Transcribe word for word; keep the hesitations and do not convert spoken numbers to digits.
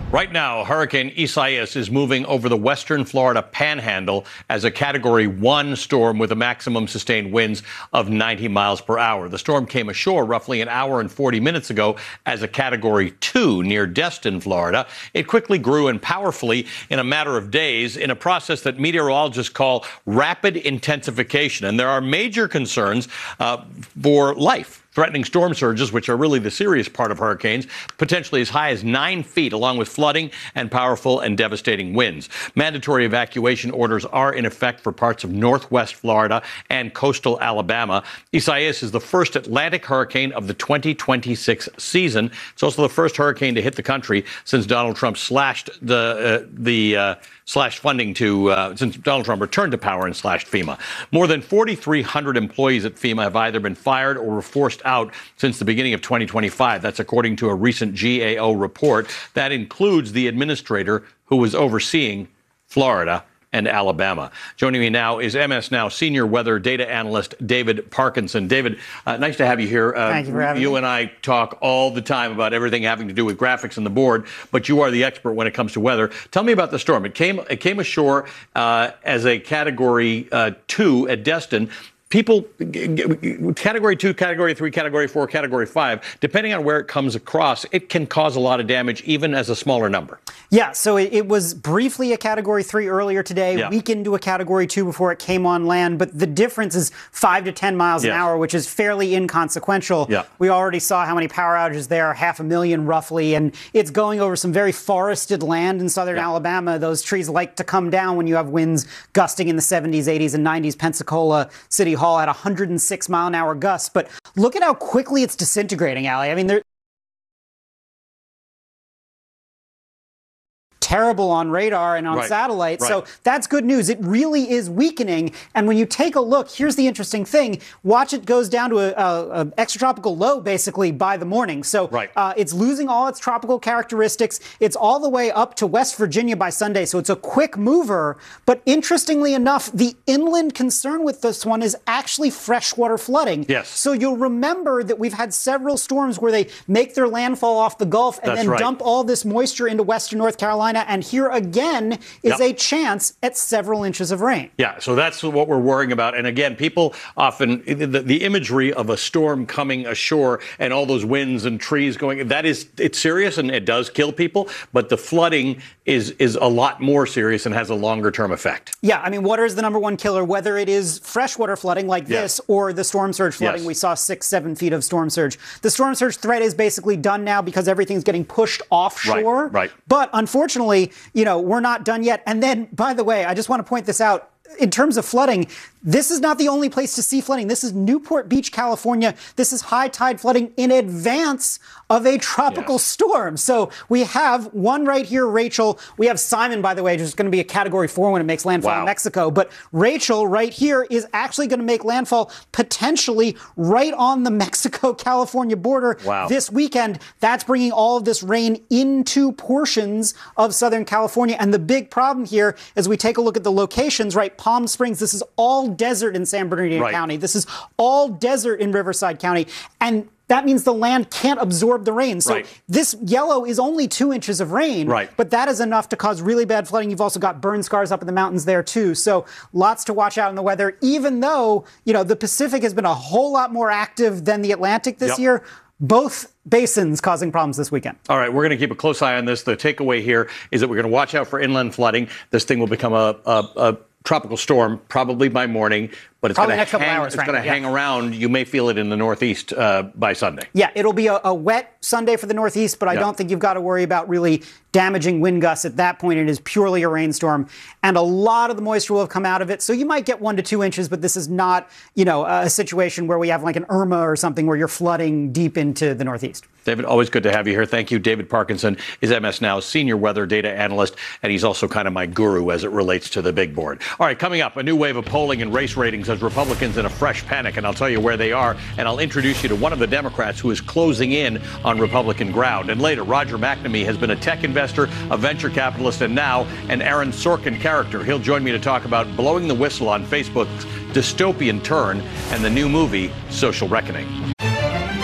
Right now, Hurricane Isaias is moving over the western Florida panhandle as a Category one storm with a maximum sustained winds of ninety miles per hour. The storm came ashore roughly an hour and forty minutes ago as a Category two near Destin, Florida. It quickly grew and powerfully in a matter of days in a process that meteorologists call rapid intensification. And there are major concerns uh, for life. Threatening storm surges, which are really the serious part of hurricanes, potentially as high as nine feet, along with flooding and powerful and devastating winds. Mandatory evacuation orders are in effect for parts of northwest Florida and coastal Alabama. Isaias is the first Atlantic hurricane of the twenty twenty-six season. It's also the first hurricane to hit the country since Donald Trump slashed the uh, the uh, slashed funding to uh, since Donald Trump returned to power and slashed FEMA. More than forty-three hundred employees at FEMA have either been fired or were forced out since the beginning of twenty twenty-five. That's according to a recent G A O report. That includes the administrator who was overseeing Florida and Alabama. Joining me now is M S Now senior weather data analyst David Parkinson. David, uh, nice to have you here. Uh, Thank you for having you me. and I talk all the time about everything having to do with graphics on the board, but you are the expert when it comes to weather. Tell me about the storm. It came it came ashore uh, as a Category uh, two at Destin. People, Category two, Category three, Category four, Category five, depending on where it comes across, it can cause a lot of damage, even as a smaller number. Yeah, so it, it was briefly a Category three earlier today, yeah. weakened to a Category two before it came on land, but the difference is five to ten miles yes. an hour, which is fairly inconsequential. Yeah. We already saw how many power outages there, half a million roughly, and it's going over some very forested land in southern yeah. Alabama. Those trees like to come down when you have winds gusting in the seventies, eighties, and nineties. Pensacola City Hall at one hundred six mile an hour gusts, but look at how quickly it's disintegrating, Allie. I mean, there. Terrible on radar and on right. satellite. Right. So that's good news. It really is weakening. And when you take a look, here's the interesting thing. Watch it goes down to a, a, a extratropical low basically by the morning. So right. uh, it's losing all its tropical characteristics. It's all the way up to West Virginia by Sunday. So it's a quick mover. But interestingly enough, the inland concern with this one is actually freshwater flooding. Yes. So you'll remember that we've had several storms where they make their landfall off the Gulf and That's then right. dump all this moisture into western North Carolina. And here again is yep. a chance at several inches of rain. Yeah, so that's what we're worrying about. And again, people often, the, the imagery of a storm coming ashore and all those winds and trees going, that is, it's serious and it does kill people. But the flooding is is a lot more serious and has a longer term effect. Yeah, I mean, water is the number one killer, whether it is freshwater flooding like yes. this or the storm surge flooding. Yes. We saw six, seven feet of storm surge. The storm surge threat is basically done now because everything's getting pushed offshore. Right, right. But unfortunately, you know, we're not done yet. And then, by the way, I just want to point this out. In terms of flooding, this is not the only place to see flooding. This is Newport Beach, California. This is high tide flooding in advance of a tropical yes. storm. So we have one right here, Rachel. We have Simon, by the way, which is going to be a Category four when it makes landfall wow. in Mexico. But Rachel right here is actually going to make landfall potentially right on the Mexico-California border wow. this weekend. That's bringing all of this rain into portions of Southern California. And the big problem here, as we take a look at the locations, right? Palm Springs, this is all desert in San Bernardino right. County. This is all desert in Riverside County. And that means the land can't absorb the rain. So right. this yellow is only two inches of rain, right. but that is enough to cause really bad flooding. You've also got burn scars up in the mountains there too. So lots to watch out in the weather, even though, you know, the Pacific has been a whole lot more active than the Atlantic this yep. year. Both basins causing problems this weekend. All right, we're going to keep a close eye on this. The takeaway here is that we're going to watch out for inland flooding. This thing will become a, a, a tropical storm probably by morning, but it's going to hang, hours, it's going to yeah. hang around. You may feel it in the Northeast uh, by Sunday. Yeah, it'll be a, a wet Sunday for the Northeast, but I yeah. don't think you've got to worry about really damaging wind gusts. At that point, it is purely a rainstorm, and a lot of the moisture will have come out of it. So you might get one to two inches, but this is not, you know, a situation where we have like an Irma or something where you're flooding deep into the Northeast. David, always good to have you here. Thank you. David Parkinson is M S Now's senior weather data analyst, and he's also kind of my guru as it relates to the big board. All right, coming up, a new wave of polling and race ratings as Republicans in a fresh panic, and I'll tell you where they are, and I'll introduce you to one of the Democrats who is closing in on Republican ground. And later, Roger McNamee has been a tech investor, a venture capitalist, and now an Aaron Sorkin character. He'll join me to talk about blowing the whistle on Facebook's dystopian turn and the new movie, Social Reckoning.